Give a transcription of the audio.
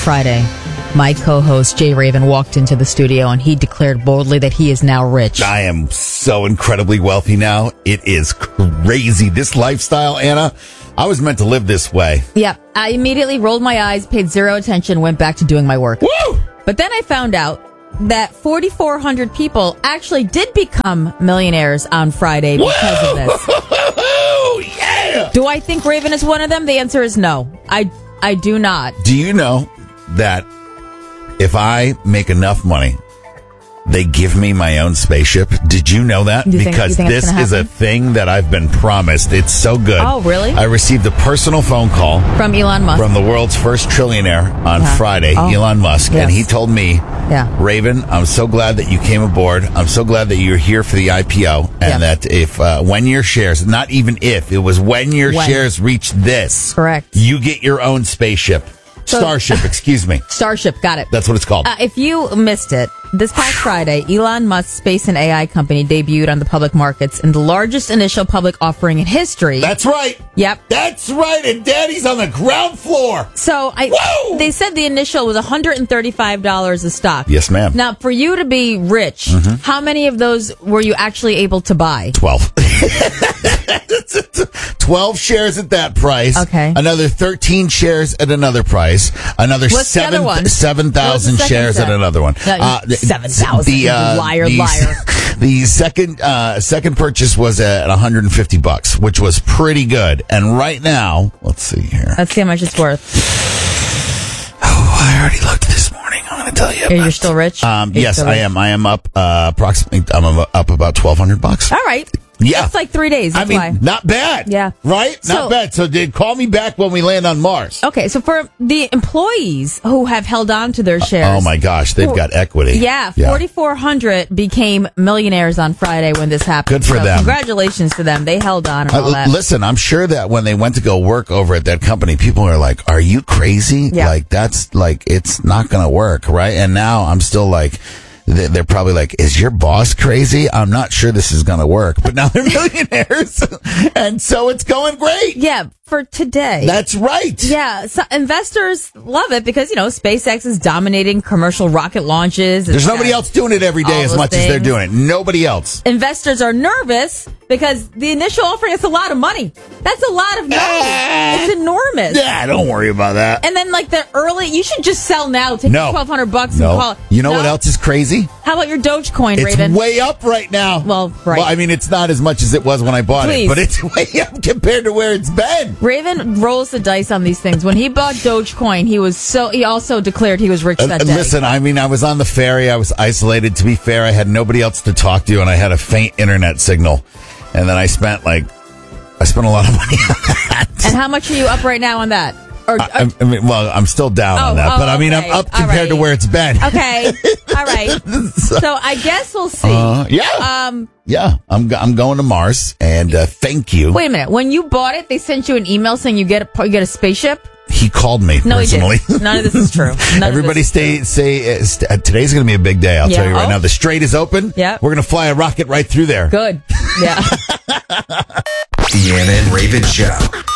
Friday, my co-host Jay Raven walked into the studio and he declared boldly that he is now rich. I am so incredibly wealthy now. It is crazy. This lifestyle, Anna, I was meant to live this way. Yeah, I immediately rolled my eyes, paid zero attention, went back to doing my work. Woo! But then I found out that 4,400 people actually did become millionaires on Friday because of this. Yeah! Do I think Raven is one of them? The answer is no. I do not. Do you know that if I make enough money, they give me my own spaceship? Did you know that? Because this is a thing that I've been promised. It's so good. Oh, really? I received a personal phone call From Elon Musk. from the world's first trillionaire on Friday, Elon Musk. Yes. And he told me, Raven, I'm so glad that you came aboard. I'm so glad that you're here for the IPO. And that if, when your shares, not even if, it was when your shares reach this. Correct. You get your own spaceship. Starship, excuse me. Starship, got it. That's what it's called. If you missed it, this past Friday, Elon Musk's space and AI company debuted on the public markets in the largest initial public offering in history. That's right. Yep. That's right. And Daddy's on the ground floor. So they said the initial was $135 a stock. Yes, ma'am. Now, for you to be rich, how many of those were you actually able to buy? 12. 12 shares at that price. Okay. Another 13 shares at another price. Another What's the other one? 7,000 shares at another one. No, 7,000. Liar. The second purchase was at $150, which was pretty good. And right now, let's see here. Let's see how much it's worth. Oh, I already looked this morning. I'm going to tell you. You're still rich? Yes, I am. I am up approximately. I'm up about $1,200. All right. Yeah. That's like 3 days. That's why. Not bad. Yeah. Right? Not bad. So call me back when we land on Mars. Okay, so for the employees who have held on to their shares. Oh my gosh, they've got equity. Yeah, 4,400 became millionaires on Friday when this happened. Good for them. Congratulations to them. They held on and all that. Listen, I'm sure that when they went to go work over at that company, people are like, are you crazy? Yeah. Like, that's like, it's not going to work, right? And now I'm still like, they're probably like, is your boss crazy? I'm not sure this is going to work. But now they're millionaires. And so it's going great. Yeah, for today. That's right. Yeah, so investors love it because, SpaceX is dominating commercial rocket launches. There's nobody else doing it every day as much as they're doing it. Nobody else. Investors are nervous because the initial offering is a lot of money. That's a lot of money. It's enormous. Yeah, don't worry about that. And then the early, you should just sell now, take $1,200 and call it. You know what else is crazy? How about your Dogecoin, Raven? It's way up right now. Well, right. Well, I mean, it's not as much as it was when I bought it, but it's way up compared to where it's been. Raven rolls the dice on these things. When he bought Dogecoin, he also declared he was rich that day. Listen, I mean, I was on the ferry. I was isolated. To be fair, I had nobody else to talk to, and I had a faint internet signal. And then I spent a lot of money on that. And how much are you up right now on that? I'm still down on that, but I mean, I'm up compared to where it's been. Okay, all right. So I guess we'll see. Yeah, I'm going to Mars, and thank you. Wait a minute. When you bought it, they sent you an email saying you get a spaceship. He called me personally. He didn't. None of this is true. Everybody today's going to be a big day. I'll tell you right now. The Strait is open. Yeah. We're going to fly a rocket right through there. Good. Yeah. The Anna and Raven Show.